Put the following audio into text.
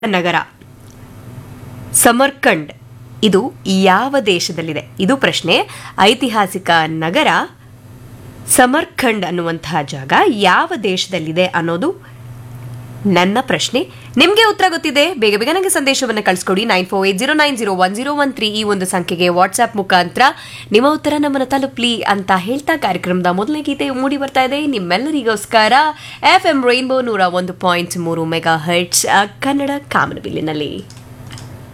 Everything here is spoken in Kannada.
ನಗರ ಸಮರ್ಕಂಡ್ ಇದು ಯಾವ ದೇಶದಲ್ಲಿದೆ? ಇದು ಪ್ರಶ್ನೆ. ಐತಿಹಾಸಿಕ ನಗರ ಸಮರ್ಖಂಡ್ ಅನ್ನುವಂತಹ ಜಾಗ ಯಾವ ದೇಶದಲ್ಲಿದೆ ಅನ್ನೋದು ನನ್ನ ಪ್ರಶ್ನೆ. ನಿಮಗೆ ಉತ್ತರ ಗೊತ್ತಿದೆ, ಬೇಗ ಬೇಗ ನನಗೆ ಸಂದೇಶವನ್ನು ಕಳಿಸ್ಕೊಡಿ. 9480901013 ಈ ಒಂದು ಸಂಖ್ಯೆಗೆ ವಾಟ್ಸ್ಆಪ್ ಮುಖಾಂತರ ನಿಮ್ಮ ಉತ್ತರ ನಮ್ಮನ್ನು ತಲುಪಲಿ ಅಂತ ಹೇಳ್ತಾ ಕಾರ್ಯಕ್ರಮದ ಮೊದಲನೇ ಗೀತೆ ಮೂಡಿ ಬರ್ತಾ ಇದೆ ನಿಮ್ಮೆಲ್ಲರಿಗೋಸ್ಕರ FM rainbow 101.3 mega hertz Kannada ಕಾಮನಬಿಲ್ಲಿನಲ್ಲಿ.